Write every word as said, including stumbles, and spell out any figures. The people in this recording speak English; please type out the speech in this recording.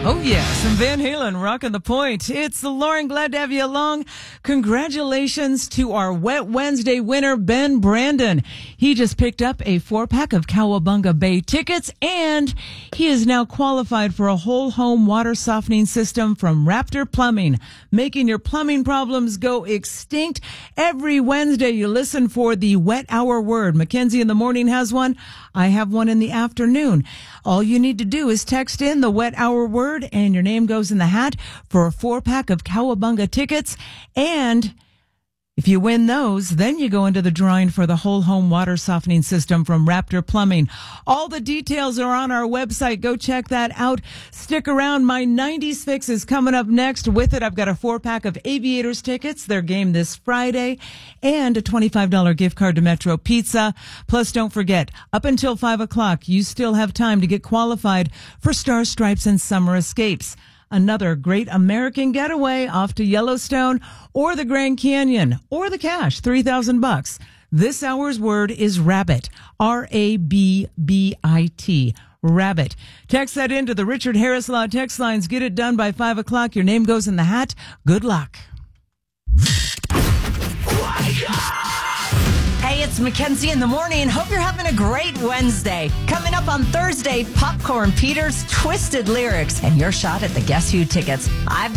Oh, yes, and Van Halen rocking the point. It's the Lauren, glad to have you along. Congratulations to our Wet Wednesday winner, Ben Brandon. He just picked up a four-pack of Cowabunga Bay tickets, and he is now qualified for a whole home water softening system from Raptor Plumbing, making your plumbing problems go extinct. Every Wednesday, you listen for the Wet Hour Word. Mackenzie in the morning has one. I have one in the afternoon. All you need to do is text in the Wet Hour Word, and your name goes in the hat for a four-pack of Cowabunga tickets. And if you win those, then you go into the drawing for the whole home water softening system from Raptor Plumbing. All the details are on our website. Go check that out. Stick around. My nineties Fix is coming up next. With it, I've got a four-pack of Aviators tickets, their game this Friday, and a twenty-five dollars gift card to Metro Pizza. Plus, don't forget, up until five o'clock, you still have time to get qualified for Star Stripes and Summer Escapes. Another great American getaway off to Yellowstone or the Grand Canyon or the cash, three thousand bucks. This hour's word is rabbit, R A B B I T, rabbit. Text that into the Richard Harris Law text lines. Get it done by five o'clock. Your name goes in the hat. Good luck. Hey, it's Mackenzie in the morning. Hope you're having a great Wednesday. Coming up on Thursday, Popcorn Peter's Twisted Lyrics and your shot at the Guess Who tickets. I've